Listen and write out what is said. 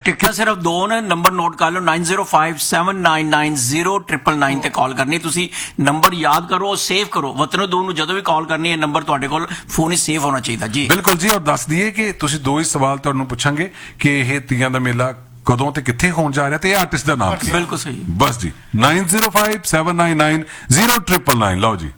ਟਿਕਟਾਂ ਸਿਰਫ 2 ਨੇ, ਨੰਬਰ ਨੋਟ ਕਰ ਲਓ 9057990999 ਤੇ ਕਾਲ ਕਰਨੀ। ਤੁਸੀਂ ਨੰਬਰ ਯਾਦ ਕਰੋ, ਸੇਵ ਕਰੋ। ਵਤਨੋ ਦੂਰ ਨੂੰ ਜਦੋਂ ਵੀ ਕਾਲ ਕਰਨੀ ਹੈ ਨੰਬਰ ਤੁਹਾਡੇ ਕੋਲ ਫੋਨ ਹੀ ਸੇਵ ਹੋਣਾ ਚਾਹੀਦਾ ਜੀ। ਬਿਲਕੁਲ ਜੀ। ਔਰ ਦੱਸ ਦਈਏ ਕਿ ਤੁਸੀਂ 2 ਹੀ ਸਵਾਲ ਤੁਹਾਨੂੰ ਪੁੱਛਾਂਗੇ ਕਿ ਇਹ ਤੀਆਂ ਦਾ ਮੇਲਾ ਕਦੋਂ ਤੇ ਕਿੱਥੇ ਹੋਣ ਜਾ ਰਿਹਾ ਤੇ ਇਹ ਆਰਟਿਸਟ ਦਾ ਨਾਮ ਕੀ ਹੈ। ਬਿਲਕੁਲ ਸਹੀ। ਬਸ ਜੀ 9057990999 ਲਓ ਜੀ।